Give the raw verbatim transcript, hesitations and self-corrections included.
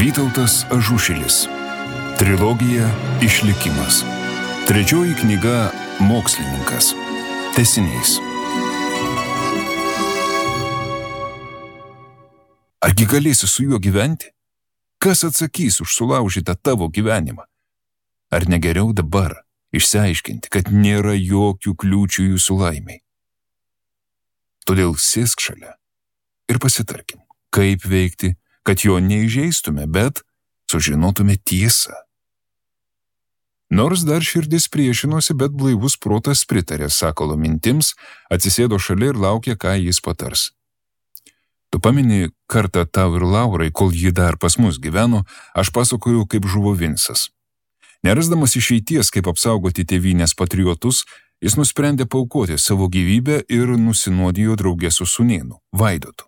Vytautas Ažušilis. Trilogija Išlikimas. Trečioji knyga Mokslininkas. Tęsinys. Argi galėsi su juo gyventi? Kas atsakys už sulaužytą tavo gyvenimą? Ar negeriau dabar išsiaiškinti, kad nėra jokių kliūčių jūsų laimiai? Todėl sėsk šalia ir pasitarkim, kaip veikti, kad jo neįžeistume, bet sužinotume tiesą. Nors dar širdis priešinosi, bet blaivus protas pritarė Sakalo mintims, atsisėdo šalia ir laukė, ką jis patars. Tu pameni, kartą tau ir Laurai, kol ji dar pas mus gyveno, aš pasakojau, kaip žuvo Vincas. Nerasdamas išeities, kaip apsaugoti tėvynės patriotus, jis nusprendė paaukoti savo gyvybę ir nusinuodijo draugė su sūnėnu, Vaidotu.